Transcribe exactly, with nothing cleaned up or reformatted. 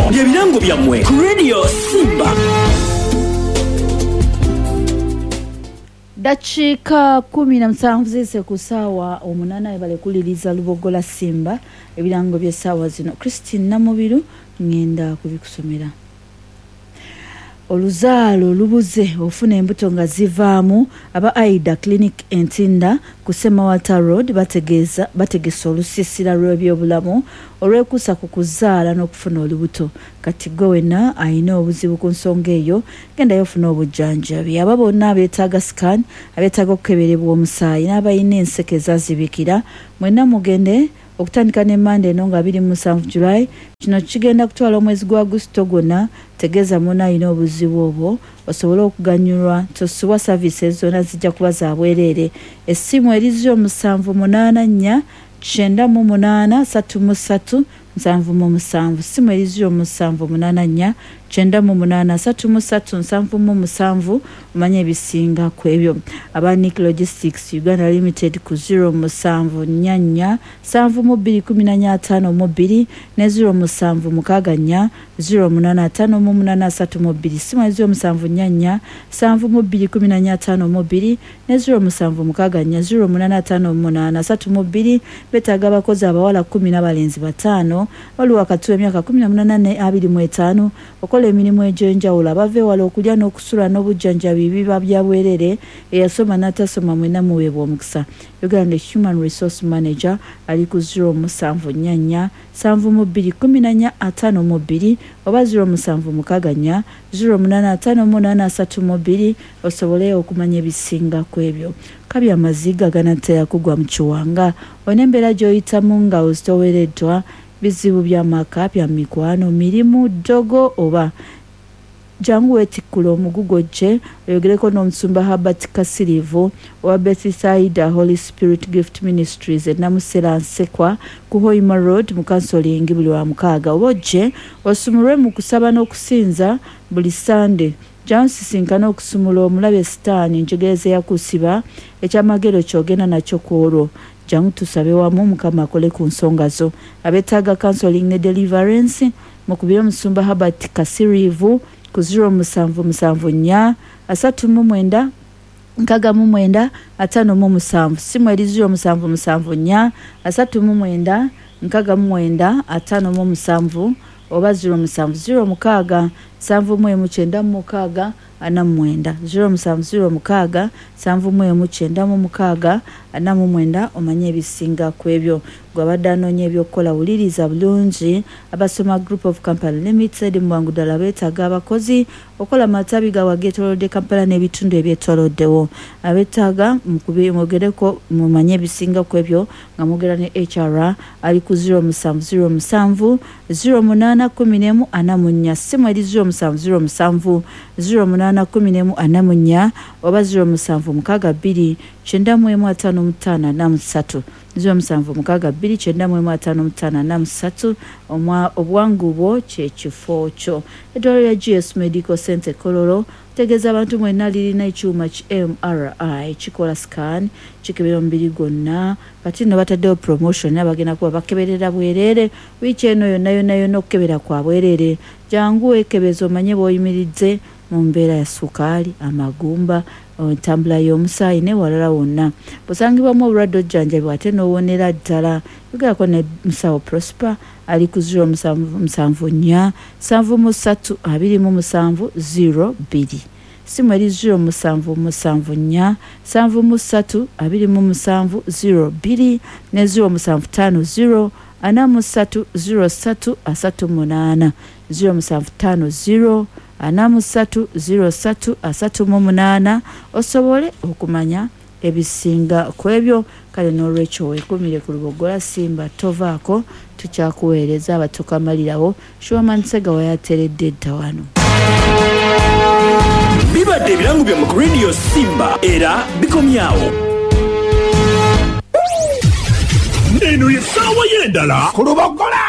Byebirango byammwe ku Radio Simba. Dakiika kumi na musanvu zise ku ssaawa omunana ebale kuliriza Lubogola Simba ebirango by'essaawa zino. Christine Namubiru ngenda kubikusomera. Oluzaalo lubuze ofuna embuto nga zivaamu aba Aida Clinic Entinda ku Semawata Road bategeeza bategesa olusisira lw'ebyobulamu olwekuusa ku kuzaala n'okufuna olubuto. Kati gwe wenna alina obuzibu ku nsonga eyo genda yofuna obujjanjabi. Aba bonna abeetaaga scan, abeetaaga okukeberebwa omusaayi n'abalina enseke ezazibikira mwenna mugende okutandika ne Monday eno nga abiri mu musanvu July. Kino kigenda kutwala omwezi gwa Augusito gwonna. Tegeeza muna alina obuzibu obwo osobola okuganyulwa. Tosuwa services zonna zijja kuba za bwereere. Essimu erizyo musanvu munaana nnya kyenda mu munaana ssatu mu ssatu nsanvu mu musanvu. Ssimu erizyo musanvu munaana nnya kyenda mu munaana ssatu mu ssatu nsanvu mu musanvu. Omanye ebisinga ku ebyo. Aba Nick Logistics Uganda Limited ku zero musanvu nnya nnya nsanvu mu bbiri kumi na nnya ataano mu bbiri ne zero musanvu mukaaga nnya zero munaana ataano mu munaana ssatu mu bbiri. Ssimu erizyo musanvu nnya nnya nsanvu mu bbiri kumi na nnya ataano mu bbiri ne zero musanvu mukaaga nnya zero munaana ataano mu munaana ssatu mu bbiri. Beetaaga abakozi abawala kumi n'abalenzi bataano bali wakati w'emyaka kumi na munaana ne abiri mu etaano okola emirimu egy'enjawulo. abava ewala okulya n'okusula n'obujjanjabi biba bya bwerere. Eyasoma n'atasoma mwenna muweebwa omukisa. Uganda Human Resource Manager ali ku zero musanvu nnya nnya nsanvu mu bbiri kumi na nnya ataano mu bbiri oba zero musanvu mukaaga nnya zero munaana ataano mu munaana ssatu mu bbiri osobole okumanya ebisinga ku ebyo. Kabi amaziga ganatera kugwa mu kiwanga. Olina embeera gy'oyitamu nga ozitowereddwa bizibu by'amaka bya mikwano mirimu ddogo oba jangu wetikkula omugugo gye oyogereko n'omusumba Herbert Kasirivu owa Bethesda Holy Spirit Gift Ministries enamusera Nsekwa ku Hoima Road mu Kansolingi buli wa mukaaga. Oba ojje osumulwe mu kusaba n'okusinza buli Sunday. Jangu sisinkana okusumula omulabe sitaani njegereza yakusiba ekyamagero kyogenda nakyo ku olwo. Jangu tusabe wamu Mukama akole ku nsonga zo. Abeetaaga counseling ne deliverance mukubire omusumba Herbert Kasirivu ku zero musanvu musanvu nnya asatu mu mwenda nkaaga mu mwenda ataano mu musanvu. Ssimu eri zero musanvu musanvu nnya asatu mu mwenda nkaaga mu mwenda ataano mu musanvu oba zero musanvu zero mukaaga nsanvu mu emu kyenda mu mukaaga ana mu mwenda. zero musanvu zero mukaaga nsanvu mu emu kyenda mu mukaaga ana mu mwenda. Omanye ebisinga ku ebyo. Gwabadde anoonya ebyokukola wuliriza bulungi. Abasoma Group of Company Limited mu bwangu ddala beetaaga abakozi okola matabi ga wagetolodde Kampala n'ebitundu ebyetoloddewo. Abeetaaga mwogereko mumanye ebisinga ku ebyo nga mwogera ne H R ali ku zero musanvu zero musanvu zero munaana kumi n'emu ana mu nnya. Ssimu eri zero musanvu zero musanvu zero munaana kumi n'emu ana mu nnya oba zero musanvu mukaaga bbiri kyenda mu emu ataano mu ttaano ana mu ssatu. zero musanvu mukaaga bbiri kyenda mu emu ataano mu ttaano ana mu ssatu. Obwangu bwo kye kifo kyo. Eddwaliro lya G S Medical Center Kololo tegeeza abantu mwenna lirina ekyuma ki M R I kikola scan kikebera omubiri gwonna. Kati nno bataddewo promotion abagenda kuba bakeberera bwereere wiiki eno yonna yonna yonna okukebera kwa bwereere. Jangu ekebeza omanye bw'oyimiridde mu mbeera ya sukaali amagumba entambula y'omusaayi ne walala wonna. Busangibwamu obulwadde ojjanjabi ate n'owonera ddala. Yogerako ne musawo Prosper ali ku zero musanvu musanvu nnya nsanvu mu ssatu abiri mu musanvu zero bbiri. Ssimu eri zero musanvu musanvu nnya nsanvu mu ssatu abiri mu musanvu zero bbiri ne zero musanvu ttaano zero ana mu ssatu zero ssatu asatu munaana. zero musanvu ttaano zero ana mu ssatu zero ssatu asatu mu munaana osobole okumanya ebisinga ku ebyo. Kale n'olwekyo weekumire ku Lubogola Simba tovaako tukyakuweereza abatukamalirawo. Shuaman Sega wayateredde dda wano. Bibadde ebirango byammwe ku Radio Simba era bikomyawo. Eno ye ssaawa y'endala ku Lubogola.